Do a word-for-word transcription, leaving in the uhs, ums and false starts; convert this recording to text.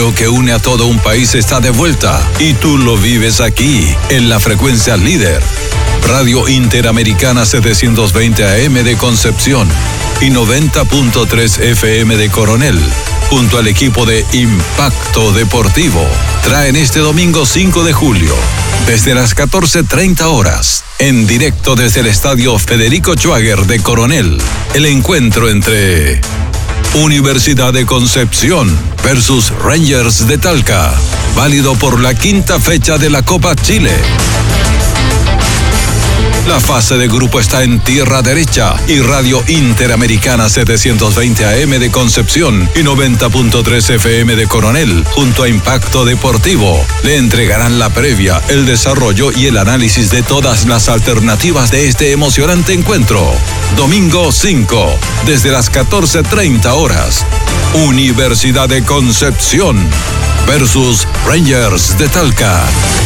radio que une a todo un país está de vuelta y tú lo vives aquí, en la frecuencia líder. Radio Interamericana setecientos veinte A M de Concepción y noventa punto tres F M de Coronel, junto al equipo de Impacto Deportivo, traen este domingo cinco de julio, desde las catorce treinta horas, en directo desde el Estadio Federico Schwager de Coronel, el encuentro entre Universidad de Concepción versus Rangers de Talca, válido por la quinta fecha de la Copa Chile. La fase de grupo está en tierra derecha y Radio Interamericana setecientos veinte A M de Concepción y noventa punto tres F M de Coronel, junto a Impacto Deportivo, le entregarán la previa, el desarrollo y el análisis de todas las alternativas de este emocionante encuentro. Domingo cinco, desde las catorce treinta horas, Universidad de Concepción versus Rangers de Talca.